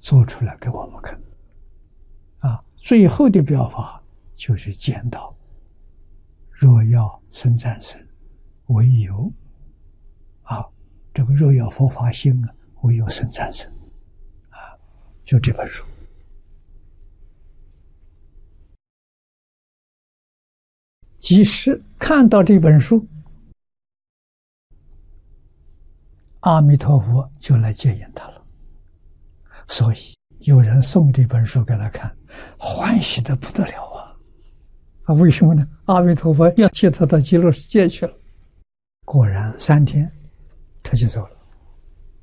做出来给我们看。最后的表法就是见到若要生战生，唯有这个若要佛法兴唯有生战生就这本书。即使看到这本书，阿弥陀佛就来接引他了。所以有人送这本书给他看，欢喜得不得了为什么呢？阿弥陀佛要接他到极乐世界去了。果然3天他就走了。